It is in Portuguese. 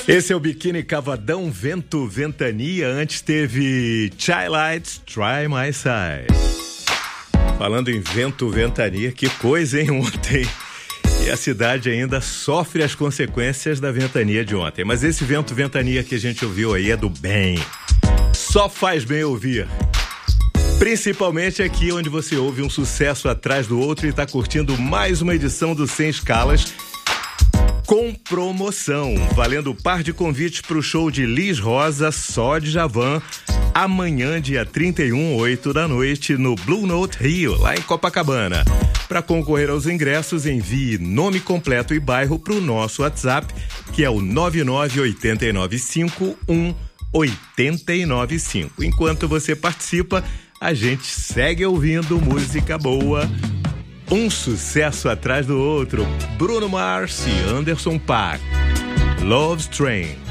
Esse é o Biquíni Cavadão, Vento, Ventania. Antes teve Childlights, Try My Side. Falando em vento, ventania, que coisa, hein, ontem. E a cidade ainda sofre as consequências da ventania de ontem. Mas esse vento, ventania que a gente ouviu aí é do bem. Só faz bem ouvir. Principalmente aqui onde você ouve um sucesso atrás do outro e está curtindo mais uma edição do Sem Escalas com promoção, valendo par de convites para o show de Liz Rosa, só de Javan, amanhã, dia 31, 8 da noite, no Blue Note Rio, lá em Copacabana. Para concorrer aos ingressos, envie nome completo e bairro para o nosso WhatsApp, que é o 998951895. Enquanto você participa, a gente segue ouvindo música boa. Um sucesso atrás do outro. Bruno Mars e Anderson .Paak. Love Train.